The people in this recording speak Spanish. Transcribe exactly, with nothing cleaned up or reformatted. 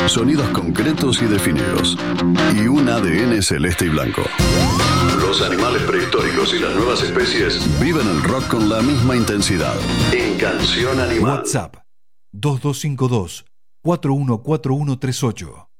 sonidos concretos y definidos, y un A D N celeste y blanco. Los animales prehistóricos y las nuevas especies viven el rock con la misma intensidad. En Canción Animal. WhatsApp dos dos cinco dos, cuatro uno cuatro uno tres ocho.